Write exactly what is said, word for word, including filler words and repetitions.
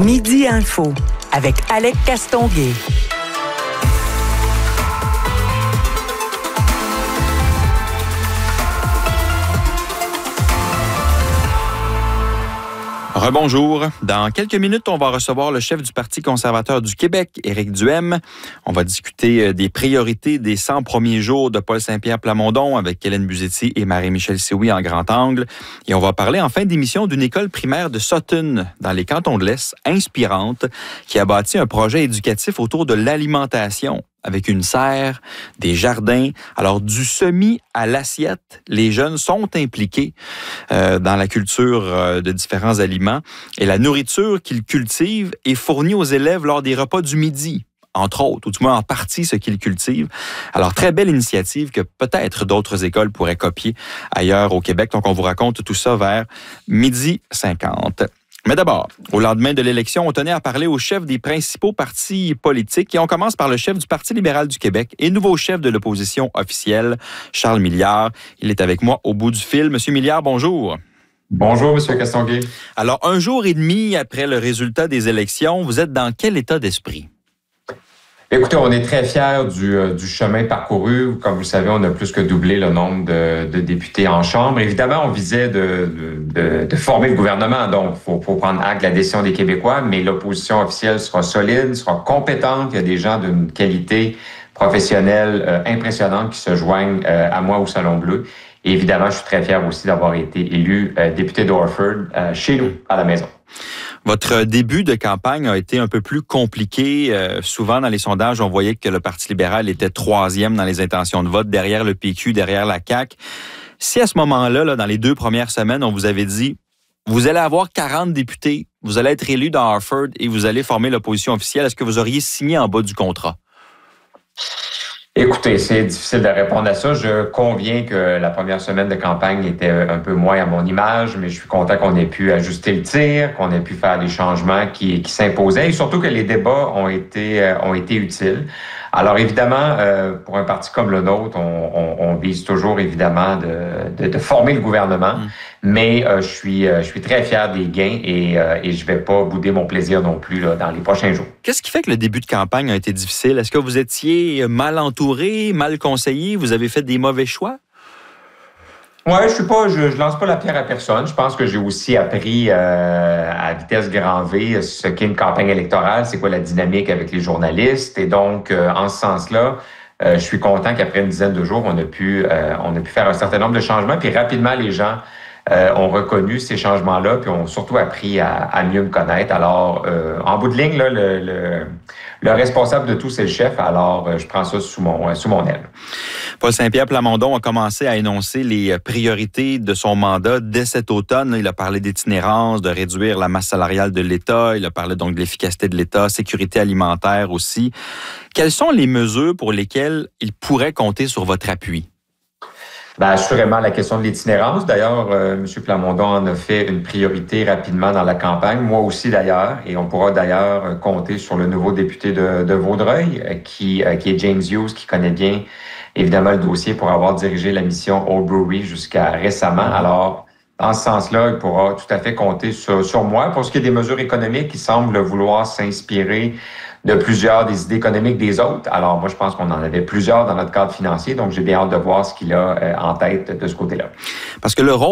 Midi Info avec Alec Castonguay. Rebonjour. Dans quelques minutes, on va recevoir le chef du Parti conservateur du Québec, Éric Duhaime. On va discuter des priorités des cent premiers jours de Paul Saint-Pierre Plamondon avec Hélène Buzetti et Marie-Michel Sioui en grand angle. Et on va parler en fin d'émission d'une école primaire de Sutton, dans les cantons de l'Est, inspirante, qui a bâti un projet éducatif autour de l'alimentation, avec une serre, des jardins. Alors, du semis à l'assiette, les jeunes sont impliqués euh, dans la culture euh, de différents aliments. Et la nourriture qu'ils cultivent est fournie aux élèves lors des repas du midi, entre autres, ou du moins en partie ce qu'ils cultivent. Alors, très belle initiative que peut-être d'autres écoles pourraient copier ailleurs au Québec. Donc, on vous raconte tout ça vers midi cinquante. Mais d'abord, au lendemain de l'élection, on tenait à parler aux chefs des principaux partis politiques et on commence par le chef du Parti libéral du Québec et nouveau chef de l'opposition officielle, Charles Milliard. Il est avec moi au bout du fil. Monsieur Milliard, bonjour. Bonjour, Monsieur Castonguay. Alors, un jour et demi après le résultat des élections, vous êtes dans quel état d'esprit? Écoutez, on est très fiers du, euh, du chemin parcouru. Comme vous le savez, on a plus que doublé le nombre de, de députés en Chambre. Évidemment, on visait de, de, de, de former le gouvernement, donc il faut, faut prendre acte de la décision des Québécois, mais l'opposition officielle sera solide, sera compétente. Il y a des gens d'une qualité professionnelle euh, impressionnante qui se joignent euh, à moi au Salon Bleu. Et évidemment, je suis très fier aussi d'avoir été élu euh, député d'Orford euh, chez nous, à la maison. Votre début de campagne a été un peu plus compliqué. Euh, souvent, dans les sondages, on voyait que le Parti libéral était troisième dans les intentions de vote, derrière le P Q, derrière la C A Q. Si à ce moment-là, là, dans les deux premières semaines, on vous avait dit « Vous allez avoir quarante députés, vous allez être élu dans Harford et vous allez former l'opposition officielle », est-ce que vous auriez signé en bas du contrat? Écoutez, c'est difficile de répondre à ça. Je conviens que la première semaine de campagne était un peu moins à mon image, mais je suis content qu'on ait pu ajuster le tir, qu'on ait pu faire des changements qui, qui s'imposaient et surtout que les débats ont été, ont été utiles. Alors évidemment, euh, pour un parti comme le nôtre, on, on, on vise toujours évidemment de, de, de former le gouvernement, mmh. mais euh, je suis, euh, je suis très fier des gains et, euh, et je vais pas bouder mon plaisir non plus là, dans les prochains jours. Qu'est-ce qui fait que le début de campagne a été difficile? Est-ce que vous étiez mal entouré, mal conseillé? Vous avez fait des mauvais choix? Ouais, je suis pas, je, je lance pas la pierre à personne. Je pense que j'ai aussi appris euh, à vitesse grand V ce qu'est une campagne électorale, c'est quoi la dynamique avec les journalistes. Et donc, euh, en ce sens-là, euh, je suis content qu'après une dizaine de jours, on a pu, euh, on a pu faire un certain nombre de changements. Puis rapidement, les gens euh, ont reconnu ces changements-là, puis ont surtout appris à, à mieux me connaître. Alors, euh, en bout de ligne, là, le, le, le responsable de tout, c'est le chef. Alors, euh, je prends ça sous mon, euh, sous mon aile. Paul Saint-Pierre Plamondon a commencé à énoncer les priorités de son mandat dès cet automne. Il a parlé d'itinérance, de réduire la masse salariale de l'État. Il a parlé donc de l'efficacité de l'État, sécurité alimentaire aussi. Quelles sont les mesures pour lesquelles il pourrait compter sur votre appui? Bien, assurément, la question de l'itinérance. D'ailleurs, euh, M. Plamondon en a fait une priorité rapidement dans la campagne. Moi aussi, d'ailleurs. Et on pourra d'ailleurs compter sur le nouveau député de, de Vaudreuil, qui, euh, qui est James Hughes, qui connaît bien, évidemment, le dossier pour avoir dirigé la mission Old Brewery jusqu'à récemment. Alors, dans ce sens-là, il pourra tout à fait compter sur, sur moi. Pour ce qui est des mesures économiques, il semble vouloir s'inspirer de plusieurs des idées économiques des autres. Alors, moi, je pense qu'on en avait plusieurs dans notre cadre financier, donc j'ai bien hâte de voir ce qu'il a en tête de ce côté-là. Parce que le rôle